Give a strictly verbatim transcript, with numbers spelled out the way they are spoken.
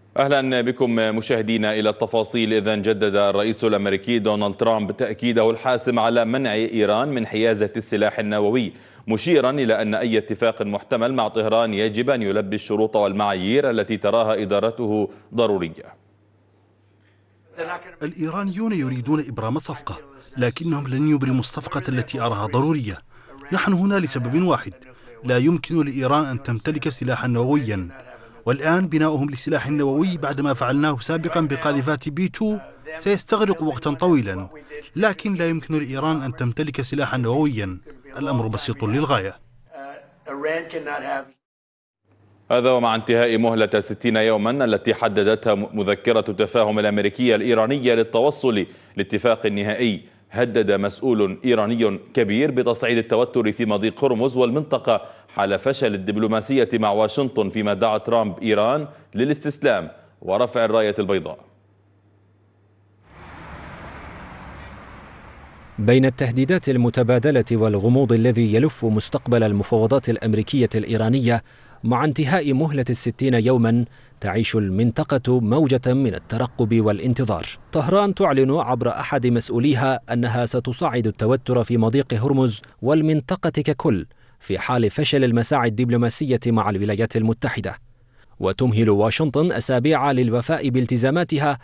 أهلا بكم مشاهدينا إلى التفاصيل. إذن جدد الرئيس الأمريكي دونالد ترامب تأكيده الحاسم على منع إيران من حيازة السلاح النووي، مشيرا إلى أن أي اتفاق محتمل مع طهران يجب أن يلبي الشروط والمعايير التي تراها إدارته ضرورية. الإيرانيون يريدون إبرام صفقة، لكنهم لن يبرموا الصفقة التي أراها ضرورية. نحن هنا لسبب واحد: لا يمكن لإيران أن تمتلك سلاحا نوويا، والآن بناؤهم لسلاح نووي بعدما فعلناه سابقا بقاذفات بي اثنين سيستغرق وقتا طويلا، لكن لا يمكن لإيران أن تمتلك سلاحا نوويا. الأمر بسيط للغاية. هذا ومع انتهاء مهلة ستين يوما التي حددتها مذكرة التفاهم الأمريكية الإيرانية للتوصل لاتفاق نهائي، هدد مسؤول إيراني كبير بتصعيد التوتر في مضيق هرمز والمنطقة حال فشل الدبلوماسية مع واشنطن، فيما دعا ترامب إيران للاستسلام ورفع الراية البيضاء. بين التهديدات المتبادلة والغموض الذي يلف مستقبل المفاوضات الأمريكية الإيرانية، مع انتهاء مهلة الستين يوما تعيش المنطقة موجة من الترقب والانتظار. طهران تعلن عبر أحد مسؤوليها أنها ستصعد التوتر في مضيق هرمز والمنطقة ككل في حال فشل المساعي الدبلوماسية مع الولايات المتحدة، وتمهل واشنطن أسابيع للوفاء بالتزاماتها